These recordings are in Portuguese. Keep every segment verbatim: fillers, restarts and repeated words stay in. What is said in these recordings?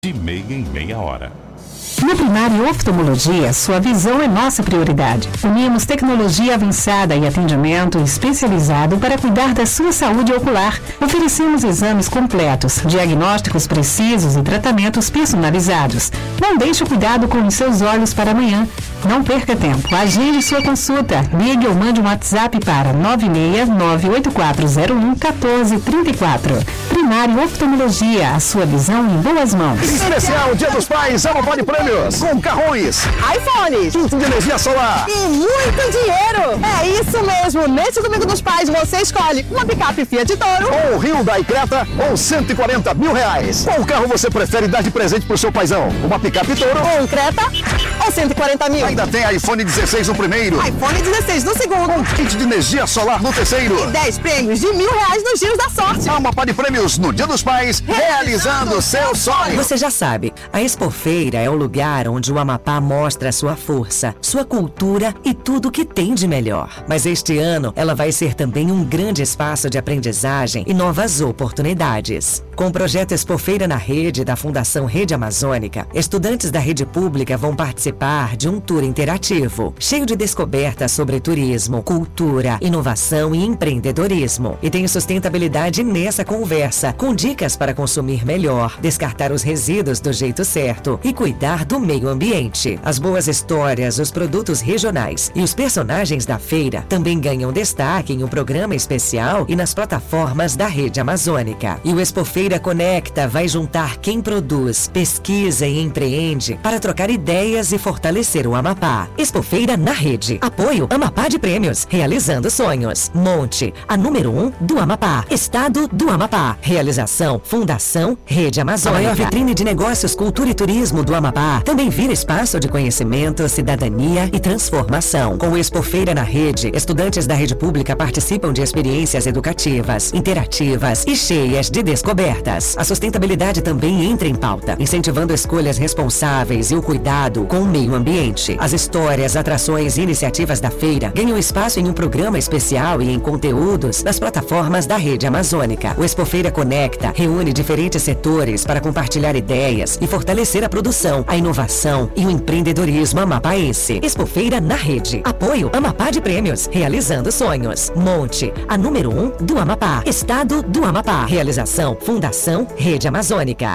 De meia em meia hora. No Primário Oftalmologia, sua visão é nossa prioridade. Unimos tecnologia avançada e atendimento especializado para cuidar da sua saúde ocular. Oferecemos exames completos, diagnósticos precisos e tratamentos personalizados. Não deixe o cuidado com os seus olhos para amanhã. Não perca tempo. Agende sua consulta. Ligue ou mande um WhatsApp para nove seis nove oito quatro zero um um quatro três quatro. Primário Oftalmologia, a sua visão em boas mãos. Especial Dia dos Pais, Amapá Prêmios, com carrões, iPhones, tudo de energia solar e muito dinheiro. É isso mesmo. Nesse Domingo dos Pais, você escolhe uma picape Fiat Toro, ou Hyundai Creta, ou cento e quarenta mil reais. Qual carro você prefere dar de presente pro seu paizão? Uma picape Toro, ou um Creta, ou cento e quarenta mil? Ainda tem iPhone dezesseis no primeiro, iPhone dezesseis no segundo, com kit de energia solar no terceiro, e dez prêmios de mil reais nos giros da sorte. Amapá de Prêmios no Dia dos Pais, realizando o seu sonho. Você já sabe, a Expofeira é o lugar onde o Amapá mostra a sua força, sua cultura e tudo o que tem de melhor. Mas este ano, ela vai ser também um grande espaço de aprendizagem e novas oportunidades. Com o projeto Expofeira na Rede da Fundação Rede Amazônica, estudantes da rede pública vão participar de um tour interativo, cheio de descobertas sobre turismo, cultura, inovação e empreendedorismo. E tem sustentabilidade nessa conversa, com dicas para consumir melhor, descartar os resíduos do jeito certo e cuidar do meio ambiente. As boas histórias, os produtos regionais e os personagens da feira também ganham destaque em um programa especial e nas plataformas da Rede Amazônica. E o Expofeira Conecta vai juntar quem produz, pesquisa e empreende para trocar ideias e fortalecer o Amapá. Expofeira na Rede. Apoio Amapá de Prêmios. Realizando sonhos. Monte, a número um do Amapá. Estado do Amapá. Realização Fundação Rede Amazônica. A maior vitrine de negócios, cultura e turismo do Amapá também vira espaço de conhecimento, cidadania e transformação. Com o Expofeira na Rede, estudantes da rede pública participam de experiências educativas, interativas e cheias de descobertas. A sustentabilidade também entra em pauta, incentivando escolhas responsáveis e o cuidado com o meio ambiente. As histórias, atrações e iniciativas da feira ganham espaço em um programa especial e em conteúdos nas plataformas da Rede Amazônica. O Expofeira Conecta reúne diferentes setores para compartilhar ideias e fortalecer a produção, a inovação e o empreendedorismo amapaense. Expofeira na Rede. Apoio Amapá de Prêmios. Realizando sonhos. Monte, a número um do Amapá. Estado do Amapá. Realização Fundação Rede Amazônica.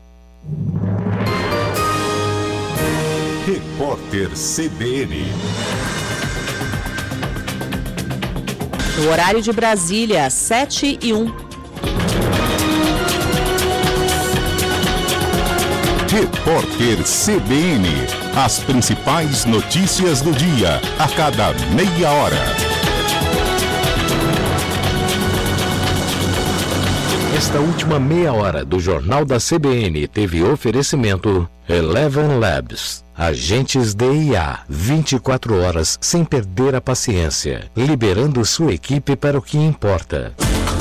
Repórter C B N. No horário de Brasília, sete e um. Repórter C B N. As principais notícias do dia, a cada meia hora. Esta última meia hora do Jornal da C B N teve oferecimento Eleven Labs. Agentes de I A, vinte e quatro horas sem perder a paciência, liberando sua equipe para o que importa.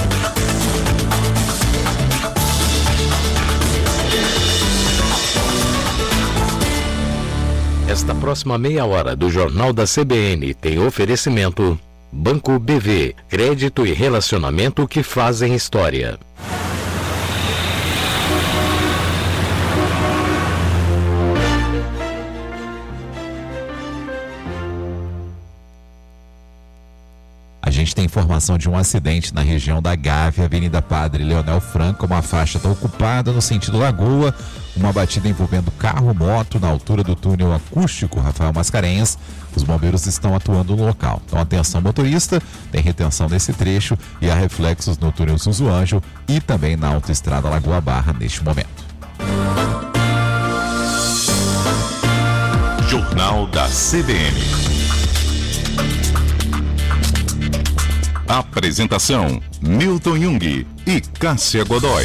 Esta próxima meia hora do Jornal da C B N tem oferecimento Banco B V, crédito e relacionamento que fazem história. A gente tem informação de um acidente na região da Gávea, Avenida Padre Leonel Franco. Uma faixa está ocupada no sentido Lagoa. Uma batida envolvendo carro-moto na altura do túnel acústico Rafael Mascarenhas. Os bombeiros estão atuando no local. Então, atenção motorista, tem retenção nesse trecho e há reflexos no túnel Suzu Anjo e também na autoestrada Lagoa Barra neste momento. Jornal da C B N. Apresentação: Milton Jung e Cássia Godoy.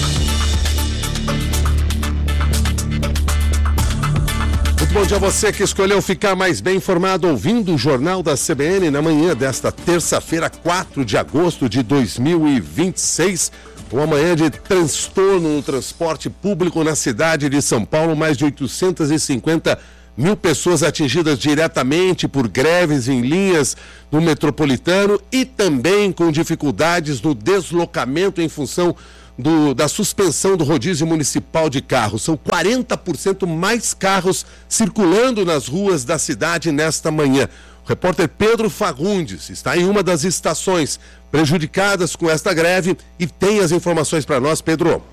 Muito bom dia a você que escolheu ficar mais bem informado ouvindo o Jornal da C B N na manhã desta terça-feira, quatro de agosto de dois mil e vinte e seis. Uma manhã de transtorno no transporte público na cidade de São Paulo. Mais de oitocentas e cinquenta mil pessoas atingidas diretamente por greves em linhas no metropolitano e também com dificuldades no deslocamento em função do, da suspensão do rodízio municipal de carros. São quarenta por cento mais carros circulando nas ruas da cidade nesta manhã. O repórter Pedro Fagundes está em uma das estações prejudicadas com esta greve e tem as informações para nós, Pedro.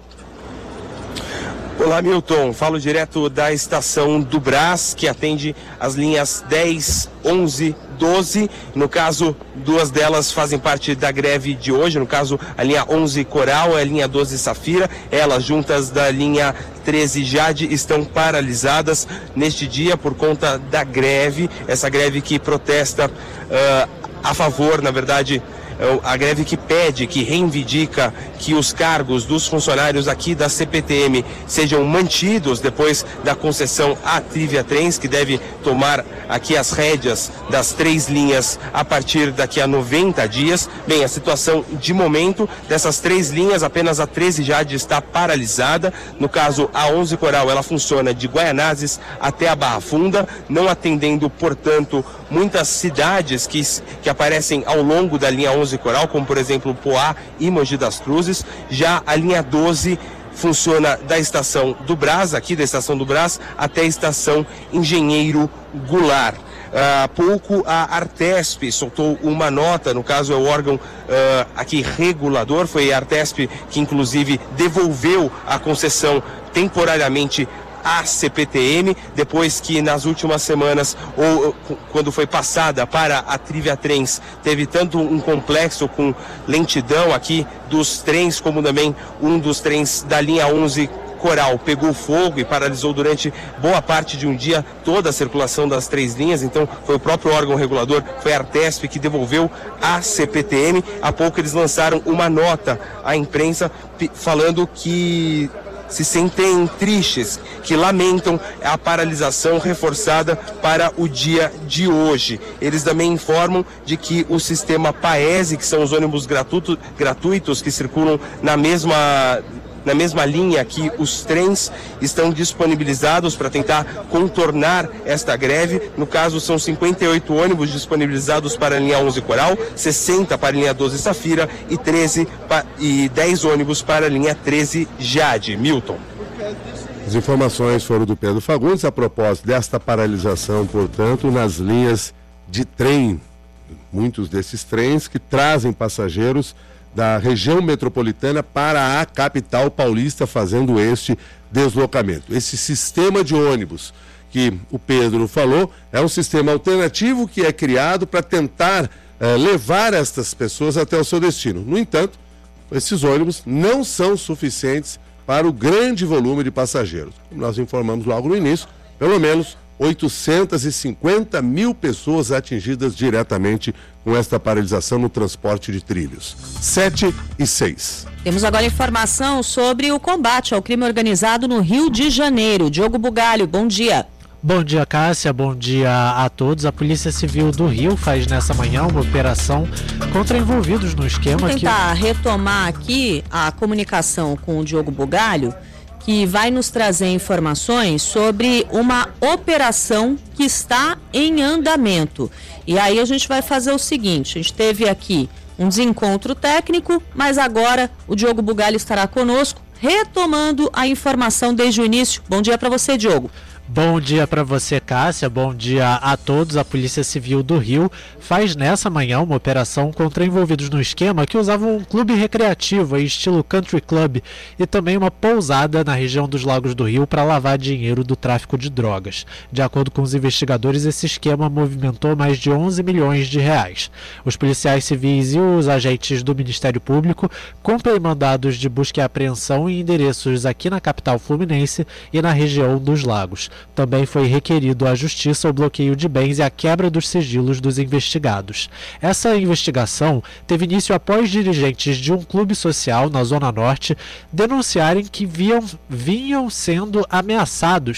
Olá, Milton. Falo direto da estação do Brás, que atende as linhas dez, onze, doze. No caso, duas delas fazem parte da greve de hoje. No caso, a linha onze Coral e a linha doze Safira. Elas, juntas da linha treze Jade, estão paralisadas neste dia por conta da greve. Essa greve que protesta uh, a favor, na verdade, a greve que pede, que reivindica que os cargos dos funcionários aqui da C P T M sejam mantidos depois da concessão à Trivia Trens, que deve tomar aqui as rédeas das três linhas a partir daqui a noventa dias. Bem, a situação de momento dessas três linhas, apenas a treze Jade está paralisada. No caso, a onze Coral, ela funciona de Guaianazes até a Barra Funda, não atendendo, portanto, muitas cidades que, que aparecem ao longo da linha onze Coral, como por exemplo Poá e Mogi das Cruzes. Já a linha doze funciona da estação do Brás, aqui da estação do Brás, até a estação Engenheiro Goulart. Há uh, pouco a Artesp soltou uma nota, no caso é o órgão uh, aqui regulador, foi a Artesp que inclusive devolveu a concessão temporariamente a C P T M, depois que nas últimas semanas, ou quando foi passada para a Trivia Trens, teve tanto um complexo com lentidão aqui dos trens, como também um dos trens da linha onze Coral pegou fogo e paralisou durante boa parte de um dia toda a circulação das três linhas. Então foi o próprio órgão regulador, foi a Artesp, que devolveu a C P T M. Há pouco eles lançaram uma nota à imprensa falando que se sentem tristes, que lamentam a paralisação reforçada para o dia de hoje. Eles também informam de que o sistema Paese, que são os ônibus gratuito, gratuitos que circulam na mesma... Na mesma linha que os trens estão disponibilizados para tentar contornar esta greve. No caso, são cinquenta e oito ônibus disponibilizados para a linha onze Coral, sessenta para a linha doze Safira e, treze e dez ônibus para a linha treze Jade. Milton. As informações foram do Pedro Fagundes a propósito desta paralisação, portanto, nas linhas de trem. Muitos desses trens que trazem passageiros da região metropolitana para a capital paulista, fazendo este deslocamento. Esse sistema de ônibus que o Pedro falou é um sistema alternativo que é criado para tentar eh, levar estas pessoas até o seu destino. No entanto, esses ônibus não são suficientes para o grande volume de passageiros. Como nós informamos logo no início, pelo menos oitocentas e cinquenta mil pessoas atingidas diretamente com esta paralisação no transporte de trilhos. sete e seis. Temos agora informação sobre o combate ao crime organizado no Rio de Janeiro. Diogo Bugalho, bom dia. Bom dia, Cássia. Bom dia a todos. A Polícia Civil do Rio faz nessa manhã uma operação contra envolvidos no esquema. Vou tentar que... retomar aqui a comunicação com o Diogo Bugalho, que vai nos trazer informações sobre uma operação que está em andamento. E aí a gente vai fazer o seguinte: a gente teve aqui um desencontro técnico, mas agora o Diogo Bugalho estará conosco, retomando a informação desde o início. Bom dia para você, Diogo. Bom dia para você, Cássia. Bom dia a todos. A Polícia Civil do Rio faz nessa manhã uma operação contra envolvidos no esquema que usavam um clube recreativo em estilo country club e também uma pousada na região dos Lagos do Rio para lavar dinheiro do tráfico de drogas. De acordo com os investigadores, esse esquema movimentou mais de onze milhões de reais. Os policiais civis e os agentes do Ministério Público cumprem mandados de busca e apreensão em endereços aqui na capital fluminense e na região dos Lagos. Também foi requerido à Justiça o bloqueio de bens e a quebra dos sigilos dos investigados. Essa investigação teve início após dirigentes de um clube social na Zona Norte denunciarem que viam, vinham sendo ameaçados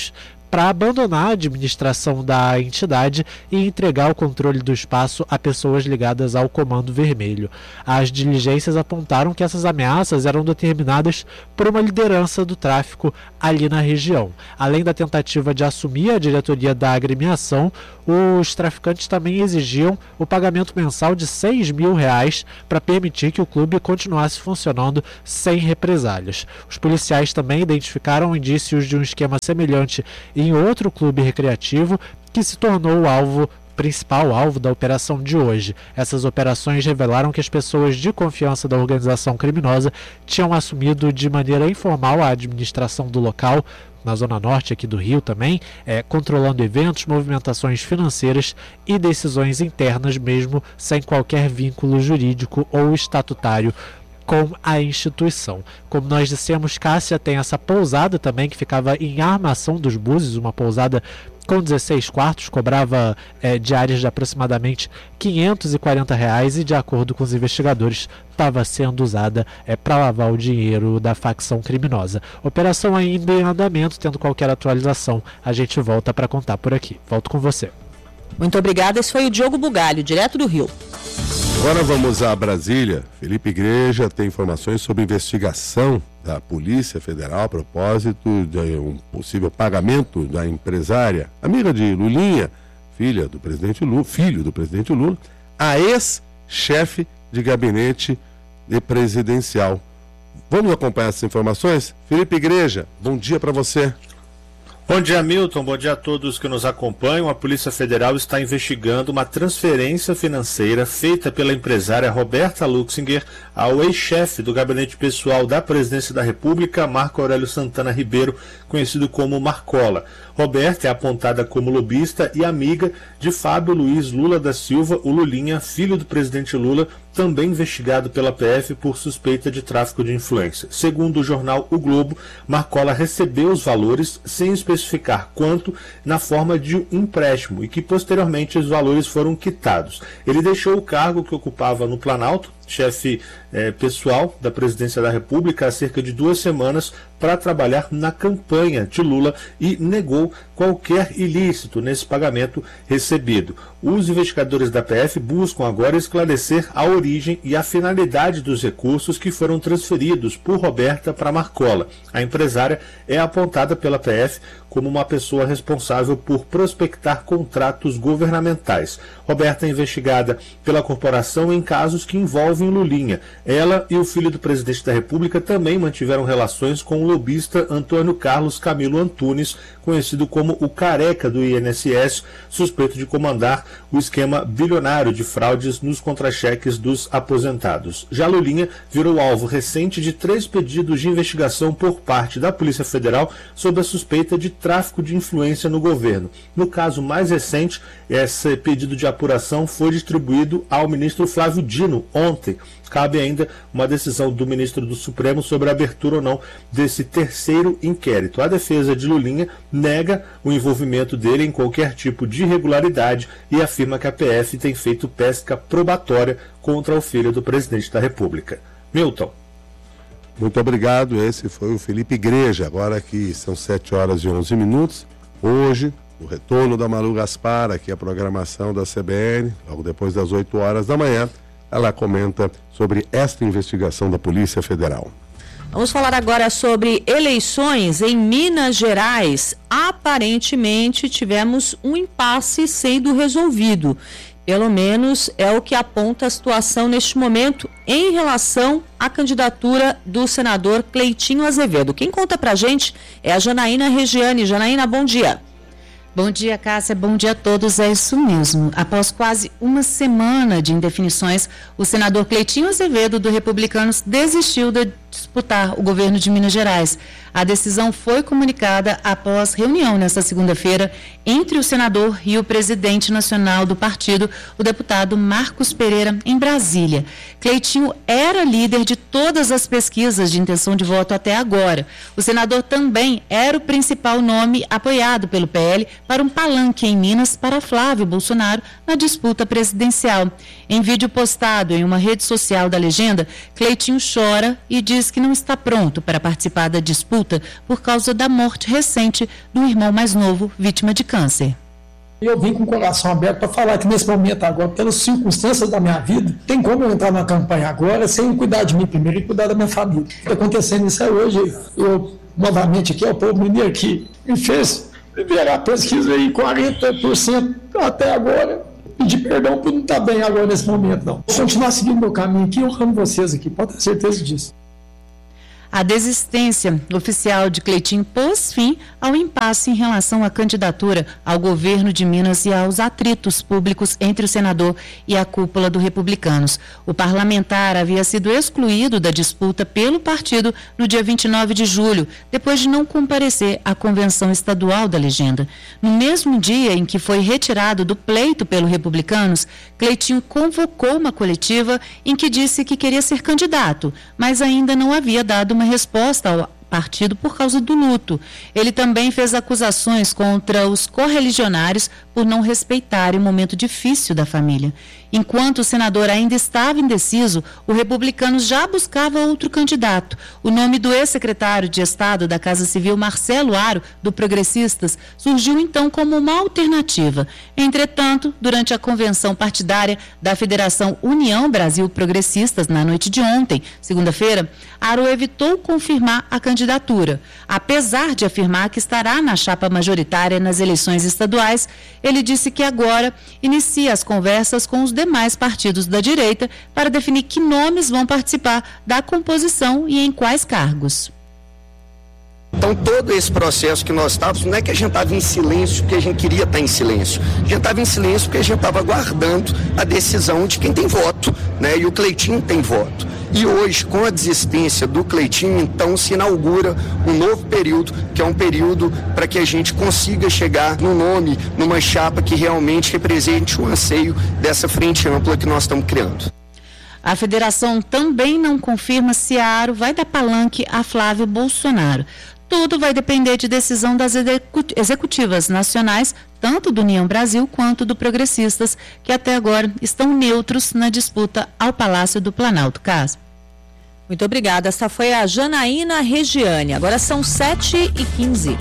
para abandonar a administração da entidade e entregar o controle do espaço a pessoas ligadas ao Comando Vermelho. As diligências apontaram que essas ameaças eram determinadas por uma liderança do tráfico ali na região. Além da tentativa de assumir a diretoria da agremiação, os traficantes também exigiam o pagamento mensal de seis mil reais para permitir que o clube continuasse funcionando sem represálias. Os policiais também identificaram indícios de um esquema semelhante em outro clube recreativo que se tornou o alvo principal alvo da operação de hoje. Essas operações revelaram que as pessoas de confiança da organização criminosa tinham assumido de maneira informal a administração do local, na zona norte aqui do Rio também, é, controlando eventos, movimentações financeiras e decisões internas mesmo sem qualquer vínculo jurídico ou estatutário com a instituição. Como nós dissemos, Cássia tem essa pousada também que ficava em Armação dos Búzios, uma pousada com dezesseis quartos, cobrava é, diárias de aproximadamente quinhentos e quarenta reais e, de acordo com os investigadores, estava sendo usada é, para lavar o dinheiro da facção criminosa. Operação ainda em andamento, tendo qualquer atualização, a gente volta para contar por aqui. Volto com você. Muito obrigada, esse foi o Diogo Bugalho, direto do Rio. Agora vamos a Brasília. Felipe Igreja tem informações sobre investigação da Polícia Federal a propósito de um possível pagamento da empresária, amiga de Lulinha, filha do presidente Lula, filho do presidente Lula, a ex-chefe de gabinete presidencial. Vamos acompanhar essas informações? Felipe Igreja, bom dia para você. Bom dia, Milton. Bom dia a todos que nos acompanham. A Polícia Federal está investigando uma transferência financeira feita pela empresária Roberta Luxinger ao ex-chefe do gabinete pessoal da Presidência da República, Marco Aurélio Santana Ribeiro, conhecido como Marcola. Roberta é apontada como lobista e amiga de Fábio Luiz Lula da Silva, o Lulinha, filho do presidente Lula, também investigado pela P F por suspeita de tráfico de influência. Segundo o jornal O Globo, Marcola recebeu os valores sem especificar quanto na forma de um empréstimo e que posteriormente os valores foram quitados. Ele deixou o cargo que ocupava no Planalto, chefe eh, pessoal da Presidência da República, há cerca de duas semanas para trabalhar na campanha de Lula e negou qualquer ilícito nesse pagamento recebido. Os investigadores da P F buscam agora esclarecer a origem e a finalidade dos recursos que foram transferidos por Roberta para Marcola. A empresária é apontada pela P F como uma pessoa responsável por prospectar contratos governamentais. Roberta é investigada pela corporação em casos que envolvem Lulinha. Ela e o filho do presidente da República também mantiveram relações com o lobista Antônio Carlos Camilo Antunes, conhecido como o Careca do I N S S, suspeito de comandar o esquema bilionário de fraudes nos contra-cheques dos aposentados. Já Lulinha virou alvo recente de três pedidos de investigação por parte da Polícia Federal sob a suspeita de tráfico de influência no governo. No caso mais recente, esse pedido de apuração foi distribuído ao ministro Flávio Dino ontem. Cabe ainda uma decisão do ministro do Supremo sobre a abertura ou não desse terceiro inquérito. A defesa de Lulinha nega o envolvimento dele em qualquer tipo de irregularidade e afirma que a P F tem feito pesca probatória contra o filho do presidente da República. Milton. Muito obrigado. Esse foi o Felipe Igreja. Agora que são sete horas e onze minutos. Hoje, o retorno da Malu Gaspar, aqui a programação da C B N, logo depois das oito horas da manhã. Ela comenta sobre esta investigação da Polícia Federal. Vamos falar agora sobre eleições em Minas Gerais. Aparentemente tivemos um impasse sendo resolvido. Pelo menos é o que aponta a situação neste momento em relação à candidatura do senador Cleitinho Azevedo. Quem conta pra gente é a Janaína Regiane. Janaína, bom dia. Bom dia, Cássia. Bom dia a todos. É isso mesmo. Após quase uma semana de indefinições, o senador Cleitinho Azevedo, do Republicanos, desistiu de disputar o governo de Minas Gerais. A decisão foi comunicada após reunião nesta segunda-feira entre o senador e o presidente nacional do partido, o deputado Marcos Pereira, em Brasília. Cleitinho era líder de todas as pesquisas de intenção de voto até agora. O senador também era o principal nome apoiado pelo P L para um palanque em Minas para Flávio Bolsonaro na disputa presidencial. Em vídeo postado em uma rede social da legenda, Cleitinho chora e diz diz que não está pronto para participar da disputa por causa da morte recente do irmão mais novo, vítima de câncer. Eu vim com o coração aberto para falar que nesse momento agora, pelas circunstâncias da minha vida, tem como eu entrar na campanha agora sem cuidar de mim primeiro e cuidar da minha família. O que está acontecendo isso é hoje, eu novamente aqui, é o povo mineiro que me fez virar a pesquisa aí quarenta por cento até agora. Pedir perdão por não estar bem agora nesse momento, não. Vou continuar seguindo meu caminho aqui, honrando vocês aqui, pode ter certeza disso. A desistência oficial de Cleitinho pôs fim ao impasse em relação à candidatura ao governo de Minas e aos atritos públicos entre o senador e a cúpula do Republicanos. O parlamentar havia sido excluído da disputa pelo partido no dia vinte e nove de julho, depois de não comparecer à convenção estadual da legenda. No mesmo dia em que foi retirado do pleito pelo Republicanos, Cleitinho convocou uma coletiva em que disse que queria ser candidato, mas ainda não havia dado uma uma resposta ao partido por causa do luto. Ele também fez acusações contra os correligionários por não respeitarem o momento difícil da família. Enquanto o senador ainda estava indeciso, o Republicanos já buscava outro candidato. O nome do ex-secretário de Estado da Casa Civil, Marcelo Aro, do Progressistas, surgiu então como uma alternativa. Entretanto, durante a convenção partidária da Federação União Brasil Progressistas, na noite de ontem, segunda-feira, Aro evitou confirmar a candidatura. Apesar de afirmar que estará na chapa majoritária nas eleições estaduais, ele disse que agora inicia as conversas com os demais partidos da direita para definir que nomes vão participar da composição e em quais cargos. Então, todo esse processo que nós estávamos, não é que a gente estava em silêncio porque a gente queria estar em silêncio. A gente estava em silêncio porque a gente estava aguardando a decisão de quem tem voto, né? E o Cleitinho tem voto. E hoje, com a desistência do Cleitinho, então se inaugura um novo período, que é um período para que a gente consiga chegar no nome, numa chapa que realmente represente o anseio dessa frente ampla que nós estamos criando. A federação também não confirma se Aro vai dar palanque a Flávio Bolsonaro. Tudo vai depender de decisão das executivas nacionais, tanto do União Brasil quanto do Progressistas, que até agora estão neutros na disputa ao Palácio do Planalto. Cas. Muito obrigada. Essa foi a Janaína Regiane. Agora são sete e quinze.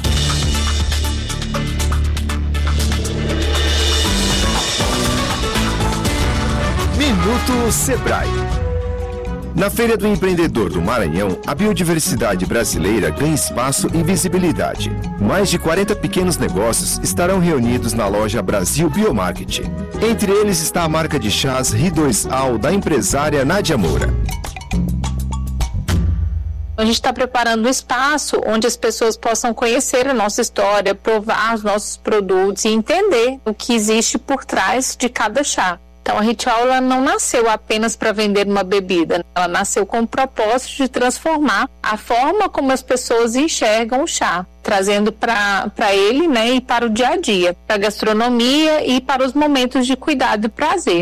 Minuto Sebrae. Na Feira do Empreendedor do Maranhão, a biodiversidade brasileira ganha espaço e visibilidade. Mais de quarenta pequenos negócios estarão reunidos na loja Brasil Biomarket. Entre eles está a marca de chás R dois Al da empresária Nádia Moura. A gente está preparando um espaço onde as pessoas possam conhecer a nossa história, provar os nossos produtos e entender o que existe por trás de cada chá. Então, a Ritual ela não nasceu apenas para vender uma bebida, ela nasceu com o propósito de transformar a forma como as pessoas enxergam o chá, trazendo para ele, né, e para o dia a dia, para a gastronomia e para os momentos de cuidado e prazer.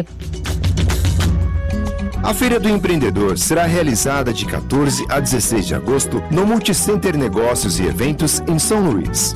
A Feira do Empreendedor será realizada de quatorze a dezesseis de agosto no Multicenter Negócios e Eventos em São Luís.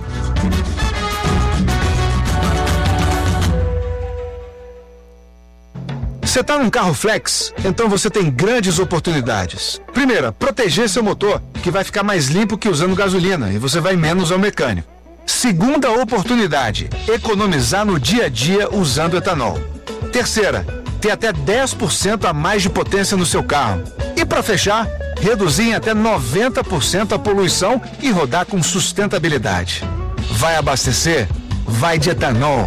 Você está num carro flex? Então você tem grandes oportunidades. Primeira, proteger seu motor, que vai ficar mais limpo que usando gasolina e você vai menos ao mecânico. Segunda oportunidade, economizar no dia a dia usando etanol. Terceira, ter até dez por cento a mais de potência no seu carro. E para fechar, reduzir em até noventa por cento a poluição e rodar com sustentabilidade. Vai abastecer? Vai de etanol.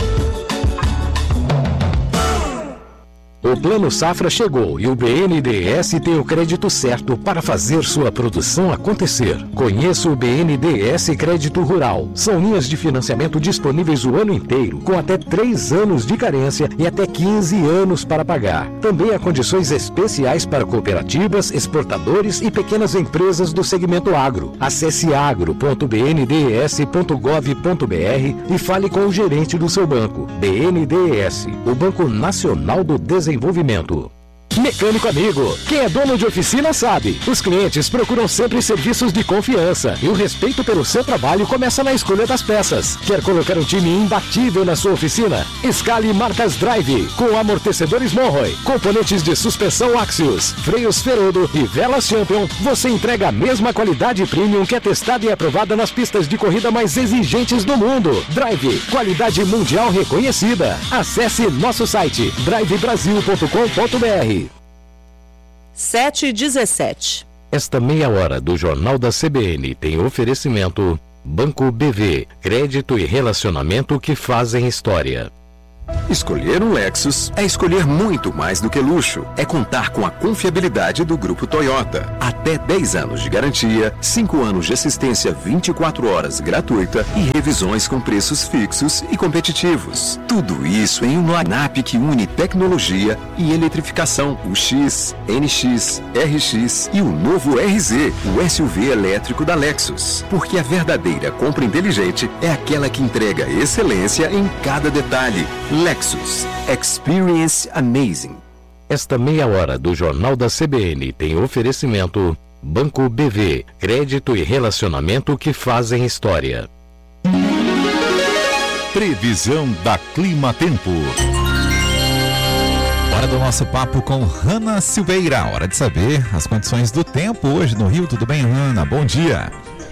O Plano Safra chegou e o B N D E S tem o crédito certo para fazer sua produção acontecer. Conheça o B N D E S Crédito Rural. São linhas de financiamento disponíveis o ano inteiro, com até três anos de carência e até quinze anos para pagar. Também há condições especiais para cooperativas, exportadores e pequenas empresas do segmento agro. Acesse agro ponto b n d e s ponto gov ponto b r e fale com o gerente do seu banco. B N D E S, o Banco Nacional do Desenvolvimento. Mecânico Amigo. Quem é dono de oficina sabe. Os clientes procuram sempre serviços de confiança e o respeito pelo seu trabalho começa na escolha das peças. Quer colocar um time imbatível na sua oficina? Escale marcas Drive, com amortecedores Monroe, componentes de suspensão Axios, freios Ferodo e velas Champion. Você entrega a mesma qualidade premium que é testada e aprovada nas pistas de corrida mais exigentes do mundo. Drive, qualidade mundial reconhecida. Acesse nosso site drive brasil ponto com ponto br. sete e dezessete. Esta meia hora do Jornal da C B N tem oferecimento Banco B V, crédito e relacionamento que fazem história. Escolher um Lexus é escolher muito mais do que luxo. É contar com a confiabilidade do Grupo Toyota. Até dez anos de garantia, cinco anos de assistência vinte e quatro horas gratuita e revisões com preços fixos e competitivos. Tudo isso em um line-up que une tecnologia e eletrificação. O X, N X, R X e o novo R Z, o S U V elétrico da Lexus. Porque a verdadeira compra inteligente é aquela que entrega excelência em cada detalhe. Lexus. Experience Amazing. Esta meia hora do Jornal da C B N tem oferecimento Banco B V, crédito e relacionamento que fazem história. Previsão da Clima Tempo. Hora do nosso papo com Hanna Silveira. Hora de saber as condições do tempo hoje no Rio. Tudo bem, Hanna? Bom dia.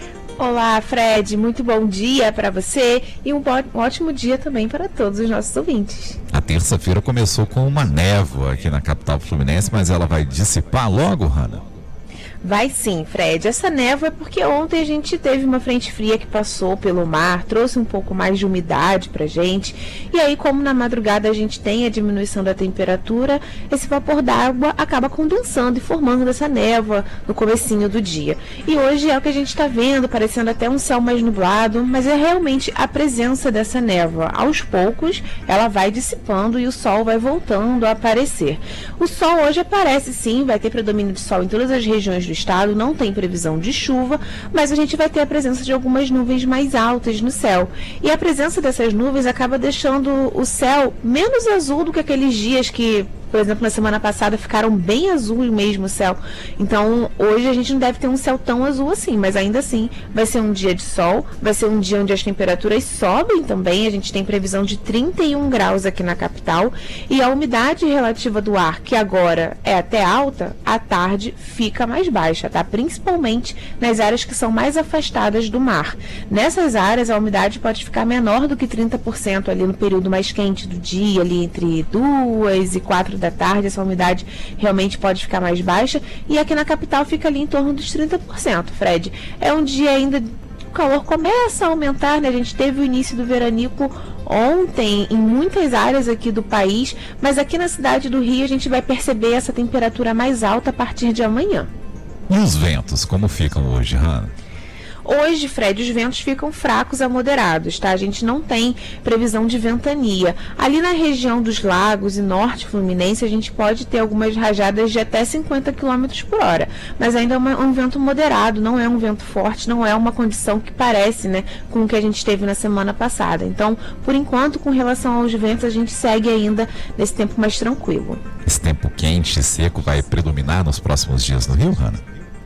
Olá, Fred, muito bom dia para você e um, bo- um ótimo dia também para todos os nossos ouvintes. A terça-feira começou com uma névoa aqui na capital fluminense, mas ela vai dissipar logo, Hanna? Vai sim, Fred. Essa névoa é porque ontem a gente teve uma frente fria que passou pelo mar, trouxe um pouco mais de umidade pra gente. E aí, como na madrugada a gente tem a diminuição da temperatura, esse vapor d'água acaba condensando e formando essa névoa no comecinho do dia. E hoje é o que a gente está vendo, parecendo até um céu mais nublado, mas é realmente a presença dessa névoa. Aos poucos, ela vai dissipando e o sol vai voltando a aparecer. O sol hoje aparece sim, vai ter predomínio de sol em todas as regiões do estado, não tem previsão de chuva, mas a gente vai ter a presença de algumas nuvens mais altas no céu. E a presença dessas nuvens acaba deixando o céu menos azul do que aqueles dias que, por exemplo, na semana passada ficaram bem azul mesmo o céu. Então, hoje a gente não deve ter um céu tão azul assim, mas ainda assim vai ser um dia de sol, vai ser um dia onde as temperaturas sobem também. A gente tem previsão de trinta e um graus aqui na capital e a umidade relativa do ar, que agora é até alta, à tarde fica mais baixa, tá? Principalmente nas áreas que são mais afastadas do mar. Nessas áreas a umidade pode ficar menor do que trinta por cento ali no período mais quente do dia, ali entre duas e quatro da tarde, essa umidade realmente pode ficar mais baixa, e aqui na capital fica ali em torno dos trinta por cento, Fred. É um dia ainda, o calor começa a aumentar, né? A gente teve o início do veranico ontem em muitas áreas aqui do país, mas aqui na cidade do Rio a gente vai perceber essa temperatura mais alta a partir de amanhã. E os ventos, como ficam hoje, Hanna? Hoje, Fred, os ventos ficam fracos a moderados, tá? A gente não tem previsão de ventania. Ali na região dos lagos e norte fluminense, a gente pode ter algumas rajadas de até cinquenta quilômetros por hora, mas ainda é uma, um vento moderado, não é um vento forte, não é uma condição que parece, né, com o que a gente teve na semana passada. Então, por enquanto, com relação aos ventos, a gente segue ainda nesse tempo mais tranquilo. Esse tempo quente e seco vai predominar nos próximos dias no Rio, Hanna?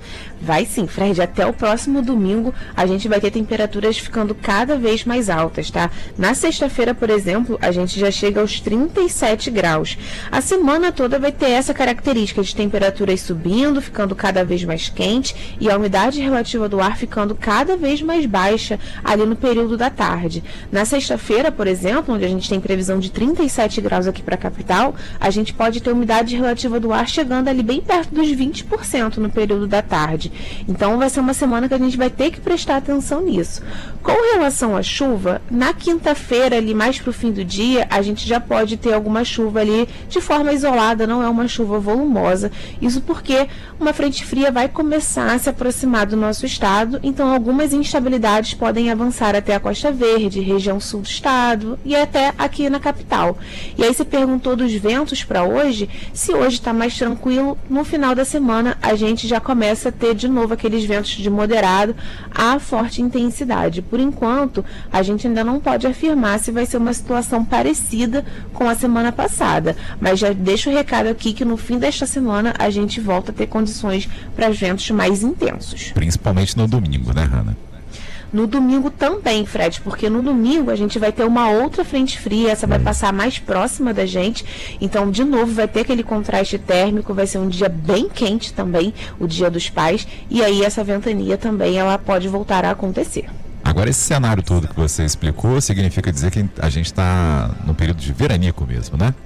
Vai sim, Fred, até o próximo domingo a gente vai ter temperaturas ficando cada vez mais altas, tá? Na sexta-feira, por exemplo, a gente já chega aos trinta e sete graus. A semana toda vai ter essa característica de temperaturas subindo, ficando cada vez mais quente e a umidade relativa do ar ficando cada vez mais baixa ali no período da tarde. Na sexta-feira, por exemplo, onde a gente tem previsão de trinta e sete graus aqui para a capital, a gente pode ter umidade relativa do ar chegando ali bem perto dos vinte por cento no período da tarde. Então vai ser uma semana que a gente vai ter que prestar atenção nisso. Com relação à chuva, na quinta-feira, ali mais para o fim do dia, a gente já pode ter alguma chuva ali de forma isolada, não é uma chuva volumosa. Isso porque uma frente fria vai começar a se aproximar do nosso estado, então algumas instabilidades podem avançar até a Costa Verde, região sul do estado e até aqui na capital. E aí você perguntou dos ventos para hoje, se hoje está mais tranquilo, no final da semana a gente já começa a ter de novo aqueles ventos de moderado a forte intensidade. Por enquanto, a gente ainda não pode afirmar se vai ser uma situação parecida com a semana passada, mas já deixo o recado aqui que no fim desta semana a gente volta a ter condições para ventos mais intensos. Principalmente no domingo, né, Hanna? No domingo também, Fred, porque no domingo a gente vai ter uma outra frente fria, essa vai passar mais próxima da gente, então de novo vai ter aquele contraste térmico, vai ser um dia bem quente também, o Dia dos Pais, e aí essa ventania também ela pode voltar a acontecer. Agora, esse cenário todo que você explicou significa dizer que a gente está no período de veranico mesmo, né?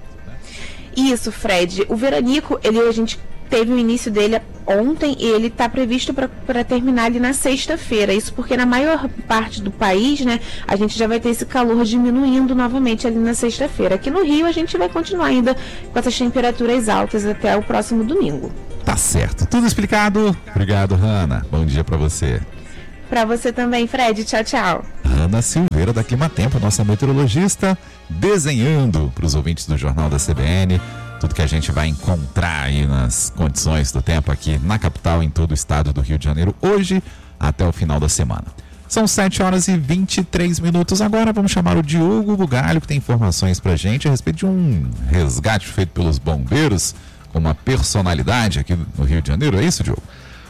Isso, Fred. O veranico, ele, a gente teve o início dele ontem e ele está previsto para terminar ali na sexta-feira. Isso porque na maior parte do país, né, a gente já vai ter esse calor diminuindo novamente ali na sexta-feira. Aqui no Rio a gente vai continuar ainda com essas temperaturas altas até o próximo domingo. Tá certo. Tudo explicado. Obrigado, Hanna. Bom dia para você. Para você também, Fred. Tchau, tchau. Hanna Silveira da Climatempo, nossa meteorologista, desenhando para os ouvintes do Jornal da C B N tudo que a gente vai encontrar aí nas condições do tempo aqui na capital, em todo o estado do Rio de Janeiro, hoje até o final da semana. São sete horas e vinte e três minutos. Agora vamos chamar o Diogo Bugalho, que tem informações pra gente a respeito de um resgate feito pelos bombeiros com uma personalidade aqui no Rio de Janeiro. É isso, Diogo?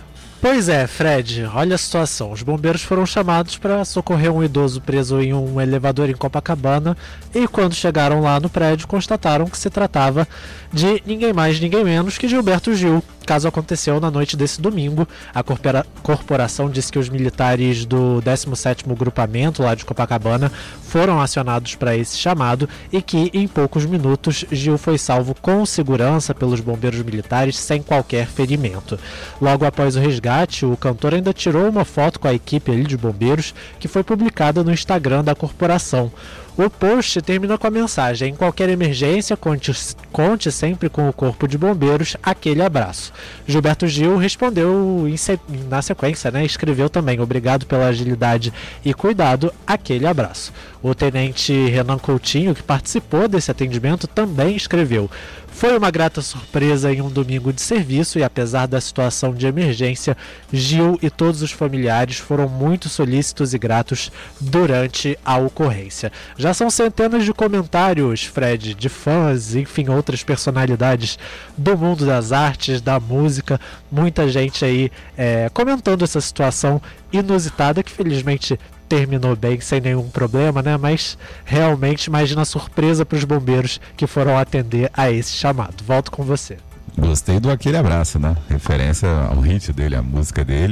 Pois é, Fred, olha a situação. Os bombeiros foram chamados para socorrer um idoso preso em um elevador em Copacabana e quando chegaram lá no prédio constataram que se tratava de ninguém mais, ninguém menos que Gilberto Gil. O caso aconteceu na noite desse domingo. A corpora- corporação disse que os militares do décimo sétimo Grupamento lá de Copacabana foram acionados para esse chamado e que em poucos minutos Gil foi salvo com segurança pelos bombeiros militares sem qualquer ferimento. Logo após o resgate, o cantor ainda tirou uma foto com a equipe ali de bombeiros que foi publicada no Instagram da corporação. O post termina com a mensagem: em qualquer emergência, conte, conte sempre com o Corpo de Bombeiros, aquele abraço. Gilberto Gil respondeu em se, na sequência, né, escreveu também: obrigado pela agilidade e cuidado, aquele abraço. O tenente Renan Coutinho, que participou desse atendimento, também escreveu: foi uma grata surpresa em um domingo de serviço e apesar da situação de emergência, Gil e todos os familiares foram muito solícitos e gratos durante a ocorrência. Já são centenas de comentários, Fred, de fãs, enfim, outras personalidades do mundo das artes, da música, muita gente aí é, comentando essa situação inusitada que felizmente terminou bem, sem nenhum problema, né? Mas realmente imagina a surpresa para os bombeiros que foram atender a esse chamado. Volto com você. Gostei do aquele abraço, né? Referência ao hit dele, à música dele.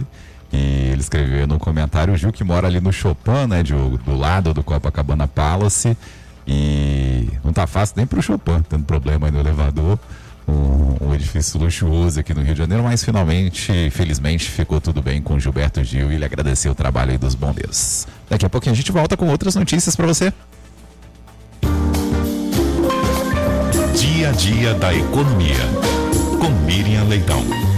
E ele escreveu no comentário: o Gil que mora ali no Chopin, né, Diogo? Do lado do Copacabana Palace. E não tá fácil nem pro Chopin, tendo problema aí no elevador. Um, um edifício luxuoso aqui no Rio de Janeiro, mas finalmente, felizmente, ficou tudo bem com o Gilberto Gil e ele agradeceu o trabalho aí dos bombeiros. Daqui a pouquinho a gente volta com outras notícias para você. Dia a dia da economia, com Miriam Leitão.